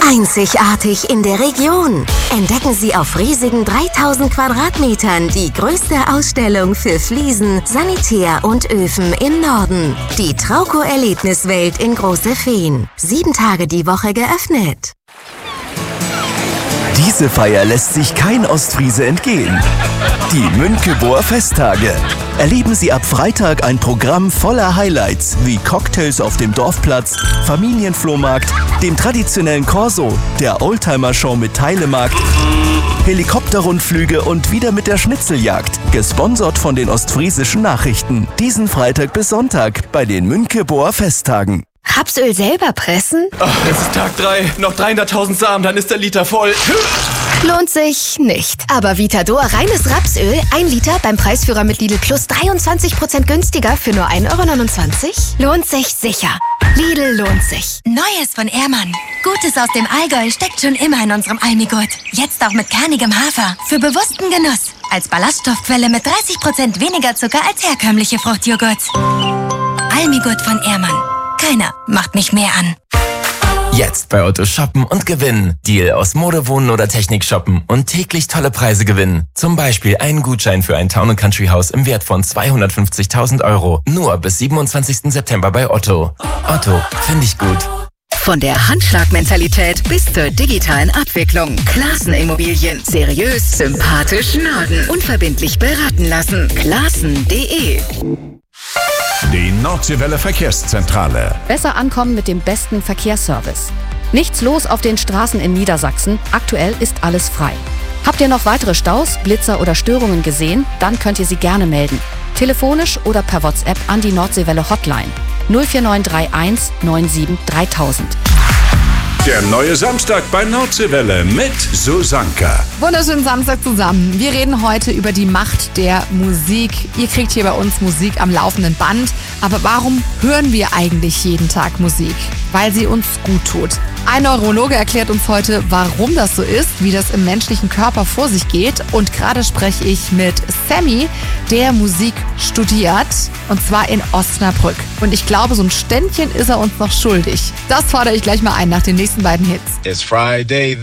Einzigartig in der Region. Entdecken Sie auf riesigen 3000 Quadratmetern die größte Ausstellung für Fliesen, Sanitär und Öfen im Norden. Die Trauco-Erlebniswelt in Große Fehn. 7 Tage die Woche geöffnet. Diese Feier lässt sich kein Ostfriese entgehen. Die Münckebuer Festtage. Erleben Sie ab Freitag ein Programm voller Highlights wie Cocktails auf dem Dorfplatz, Familienflohmarkt, dem traditionellen Corso, der Oldtimer-Show mit Teilemarkt, Helikopterrundflüge und wieder mit der Schnitzeljagd, gesponsert von den Ostfriesischen Nachrichten. Diesen Freitag bis Sonntag bei den Münckebuer Festtagen. Rapsöl selber pressen? Ach, es ist Tag 3, noch 300.000 Samen, dann ist der Liter voll. Lohnt sich nicht. Aber Vitador reines Rapsöl, 1 Liter beim Preisführer mit Lidl Plus 23% günstiger für nur 1,29 €? Lohnt sich sicher. Lidl lohnt sich. Neues von Ehrmann. Gutes aus dem Allgäu steckt schon immer in unserem Almigurt. Jetzt auch mit kernigem Hafer. Für bewussten Genuss. Als Ballaststoffquelle mit 30% weniger Zucker als herkömmliche Fruchtjoghurts. Almigurt von Ehrmann. Keiner macht mich mehr an. Jetzt bei Otto shoppen und gewinnen. Deal aus Mode, Wohnen oder Technik shoppen und täglich tolle Preise gewinnen. Zum Beispiel einen Gutschein für ein Town & Country Haus im Wert von 250.000 €. Nur bis 27. September bei Otto. Otto, finde ich gut. Von der Handschlagmentalität bis zur digitalen Abwicklung. Classen Immobilien. Seriös, sympathisch, Norden. Unverbindlich beraten lassen. Classen.de. Die Nordseewelle Verkehrszentrale. Besser ankommen mit dem besten Verkehrsservice. Nichts los auf den Straßen in Niedersachsen. Aktuell ist alles frei. Habt ihr noch weitere Staus, Blitzer oder Störungen gesehen? Dann könnt ihr sie gerne melden. Telefonisch oder per WhatsApp an die Nordseewelle Hotline 04931 97 3000. Der neue Samstag bei Nordseewelle mit Susanka. Wunderschönen Samstag zusammen. Wir reden heute über die Macht der Musik. Ihr kriegt hier bei uns Musik am laufenden Band. Aber warum hören wir eigentlich jeden Tag Musik? Weil sie uns gut tut. Ein Neurologe erklärt uns heute, warum das so ist, wie das im menschlichen Körper vor sich geht. Und gerade spreche ich mit Sammy, der Musik studiert. Und zwar in Osnabrück. Und ich glaube, so ein Ständchen ist er uns noch schuldig. Das fordere ich gleich mal ein nach den nächsten beiden Hits. It's Friday.